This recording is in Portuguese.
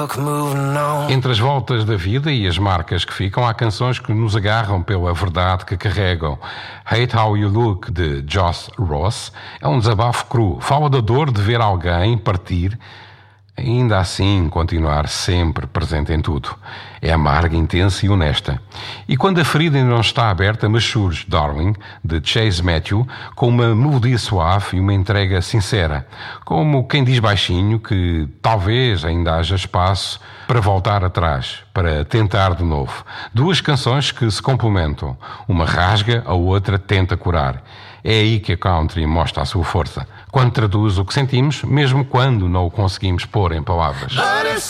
Entre as voltas da vida e as marcas que ficam, há canções que nos agarram pela verdade que carregam. Hate How You Look, de Joss Ross, é um desabafo cru. Fala da dor de ver alguém partir, ainda assim continuar sempre presente em tudo. É amarga, intensa e honesta. E quando a ferida ainda não está aberta, mas surge Darling, de Chase Matthew, com uma melodia suave e uma entrega sincera, como quem diz baixinho que talvez ainda haja espaço para voltar atrás, para tentar de novo. Duas canções que se complementam. Uma rasga, a outra tenta curar. É aí que a country mostra a sua força, quando traduz o que sentimos, mesmo quando não o conseguimos pôr em palavras.